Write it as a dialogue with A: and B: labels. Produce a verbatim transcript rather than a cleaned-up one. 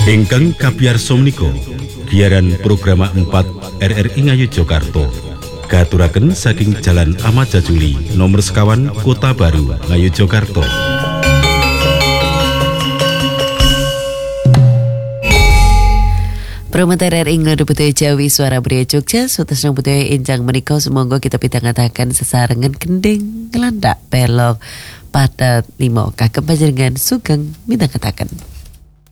A: Ingkang kabiyarsa menika giaran program empat R R I Ngayogyakarta katuraken saking Jalan Ahmad Jajuli nomor sekawan Kota Baru Ngayogyakarta.
B: Promotor R R I Budaya Jawi Suara Budaya Jogja sutasna budaya enjang menika sumangga kita pitangataken sesarengan kending ngelandak pelok pada limo kagem panjenengan sugeng mitangetaken.